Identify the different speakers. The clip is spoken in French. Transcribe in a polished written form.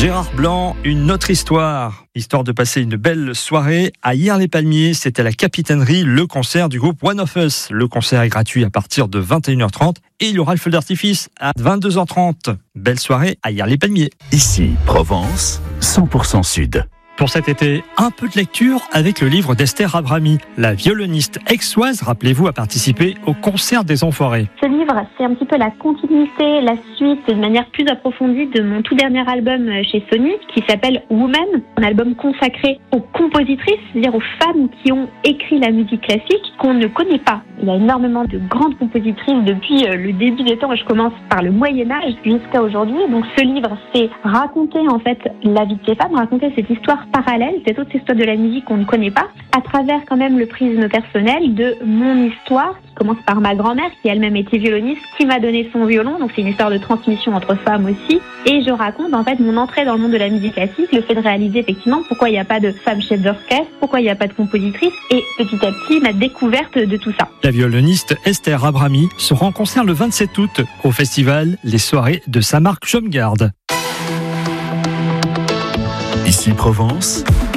Speaker 1: Gérard Blanc, une autre histoire. Histoire de passer une belle soirée. À Hyères-les-Palmiers, c'était à la Capitainerie, le concert du groupe One of Us. Le concert est gratuit à partir de 21h30 et il y aura le feu d'artifice à 22h30. Belle soirée à Hyères-les-Palmiers.
Speaker 2: Ici, Provence, 100% Sud.
Speaker 1: Pour cet été, un peu de lecture avec le livre d'Esther Abrami. La violoniste aixoise, rappelez-vous, a participé au concert des Enfoirés.
Speaker 3: Ce livre, c'est un petit peu la continuité, la suite, de manière plus approfondie de mon tout dernier album chez Sony, qui s'appelle Woman, un album consacré aux compositrices, c'est-à-dire aux femmes qui ont écrit la musique classique, qu'on ne connaît pas. Il y a énormément de grandes compositrices depuis le début des temps, je commence par le Moyen-Âge jusqu'à aujourd'hui. Donc ce livre, c'est raconter en fait la vie de ces femmes, raconter cette histoire parallèle, cette autre histoire de la musique qu'on ne connaît pas, à travers quand même le prisme personnel de mon histoire, qui commence par ma grand-mère, qui elle-même était violoniste, qui m'a donné son violon, donc c'est une histoire de transmission entre femmes aussi, et je raconte en fait mon entrée dans le monde de la musique classique, le fait de réaliser effectivement pourquoi il n'y a pas de femmes chefs d'orchestre, pourquoi il n'y a pas de compositrice, et petit à petit ma découverte de tout ça.
Speaker 1: La violoniste Esther Abrami sera en concert le 27 août au festival Les Soirées de Saint-Marc-Chomgarde.
Speaker 2: Ici Provence,